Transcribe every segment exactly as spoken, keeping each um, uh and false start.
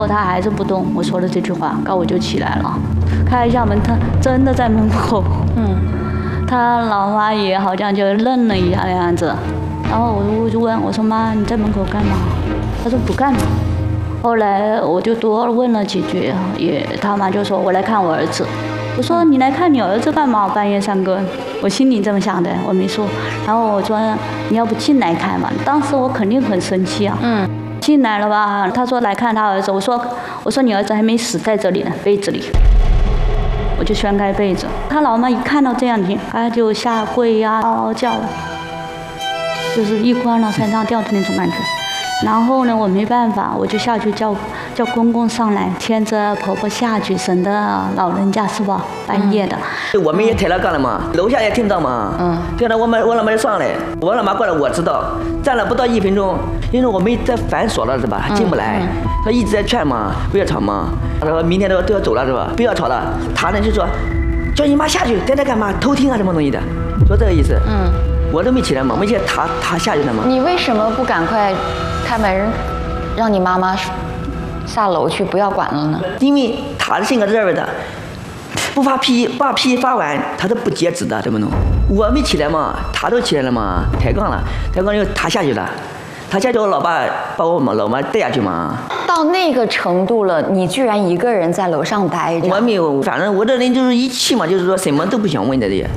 他还是不动，我说了这句话，然后我就起来了，开一下门，他真的在门口。嗯，他老妈也好像就愣了一下的样子，然后我就问我说妈，你在门口干嘛？他说不干嘛。后来我就多问了几句，也他妈就说我来看我儿子。我说你来看你儿子干嘛？半夜三更，我心里这么想的，我没说。然后我说你要不进来看嘛？当时我肯定很生气啊。嗯。进来了吧？他说来看他儿子。我说我说你儿子还没死在这里呢，被子里。我就掀开被子，他老妈一看到这样子，他就下跪呀、啊，嗷嗷叫了，就是一关了山上吊的那种感觉。然后呢，我没办法，我就下去叫叫公公上来，牵着婆婆下去，省得老人家是吧？半夜的。 嗯、我们也抬了杠了嘛，楼下也听到嘛。嗯。听到我们我老妈上来，我老妈过来我知道，站了不到一分钟，因为我们在反锁了是吧？进不来，他、嗯嗯、一直在劝嘛，不要吵嘛。他说明天都都要走了是吧？不要吵了。他呢就说，叫你妈下去，在那干嘛？偷听啊什么东西的，说这个意思。嗯。我都没起来嘛，没起来他他下去了嘛。 你为什么不赶快开门，让你妈妈下楼去，不要管了呢？ 因为他的性格是这样的，不发脾气，把脾气发完，他都不节制的，怎么弄？我没起来嘛，他都起来了嘛，抬杠了，抬杠以后他下去了，他下去我老爸把我老妈带下去嘛。 到那个程度了，你居然一个人在楼上待着？ 我没有，反正我这人就是一气嘛，就是说什么都不想问的这。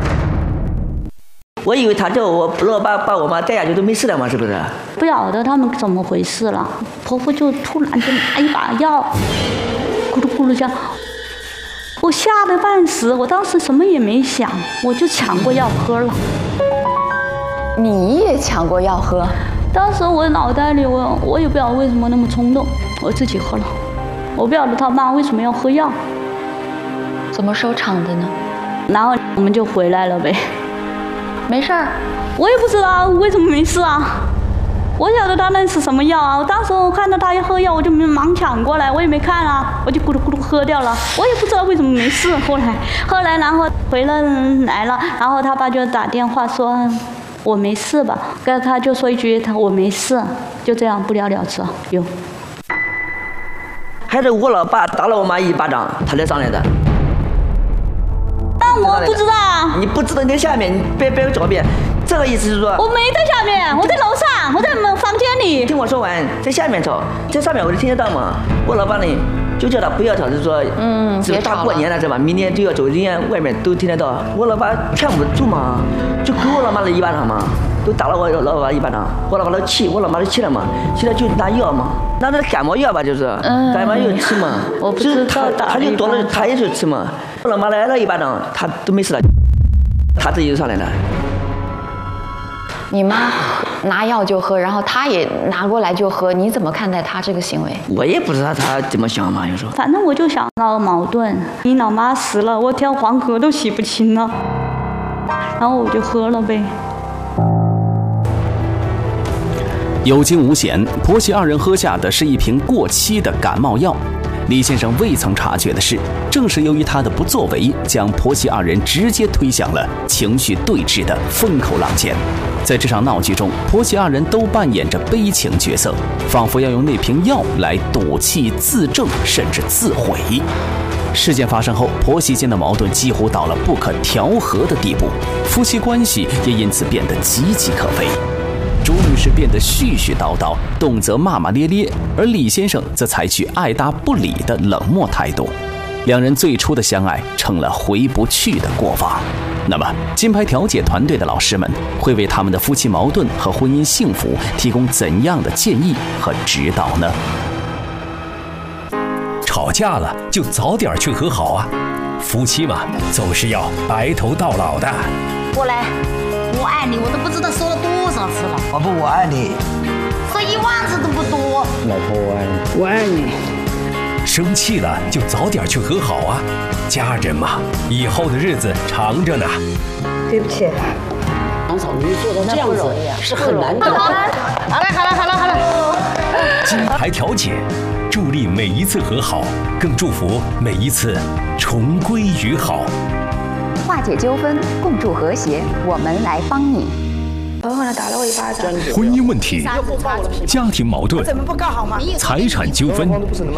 我以为他叫我老爸把我妈带下去都没事了嘛，是不是？ 不晓得他们怎么回事了，婆婆就突然就拿一把药，咕噜咕噜叫，我吓得半死，我当时什么也没想，我就抢过药喝了。 你也抢过药喝？ 当时我脑袋里我我也不知道为什么那么冲动，我自己喝了。我不晓得他妈为什么要喝药， 怎么收场的呢？ 然后我们就回来了呗。 没事儿， 我也不知道为什么没事啊。我晓得他那是什么药啊？我当时我看到他要喝药，我就忙抢过来，我也没看啊，我就咕噜咕噜喝掉了。我也不知道为什么没事。后来，后来然后回来来了，然后他爸就打电话说我没事吧，跟他就说一句他我没事，就这样不了了之。有， 还是我老爸打了我妈一巴掌，他才上来的。 但我不知道， 你不知道你在下面，你别别狡辩，这个意思是说我没在下面，我在楼上，我在房间里。 听我说完，在下面吵，在上面我就听得到嘛。我老爸呢就叫他不要吵，就是说，嗯，只是大过年了是吧？明天就要走，人家外面都听得到。我老爸劝不住嘛，就给我老妈了一巴掌嘛，都打了我老爸一巴掌，我老爸都气，我老妈都气了嘛，气了就拿药嘛，拿那感冒药吧，就是、嗯、感冒药吃嘛， 我不知道他他就多了，他也就吃嘛。我老妈来了一巴掌，他都没事了，他自己就上来了。 你妈拿药就喝，然后他也拿过来就喝，你怎么看待他这个行为？ 我也不知道他怎么想嘛，有时候。 反正我就想闹矛盾，你老妈死了，我条黄河都洗不清了，然后我就喝了呗。 有惊无险，婆媳二人喝下的是一瓶过期的感冒药。李先生未曾察觉的是，正是由于他的不作为，将婆媳二人直接推向了情绪对峙的风口浪尖。在这场闹剧中，婆媳二人都扮演着悲情角色，仿佛要用那瓶药来赌气自证，甚至自毁。事件发生后，婆媳间的矛盾几乎到了不可调和的地步，夫妻关系也因此变得岌岌可危。朱女士变得絮絮叨叨，动辄骂骂咧咧，而李先生则采取爱答不理的冷漠态度。两人最初的相爱成了回不去的过往。那么，金牌调解团队的老师们会为他们的夫妻矛盾和婚姻幸福提供怎样的建议和指导呢？ 吵架了就早点去和好啊！夫妻嘛，总是要白头到老的。 过来，我爱你，我都不知道说了多少次了。 老婆，我爱你， 说一万次都不多。 老婆，我爱你，我爱你。 生气了就早点去和好啊！家人嘛，以后的日子长着呢。 对不起， 杨嫂，你做到这样子是很难的。 好了，好了，好了，好了。 金牌调解，助力每一次和好，更祝福每一次重归于好。 化解纠纷，共筑和谐，我们来帮你。 然后呢，打了我一巴掌。 婚姻问题、家庭矛盾、财产纠纷，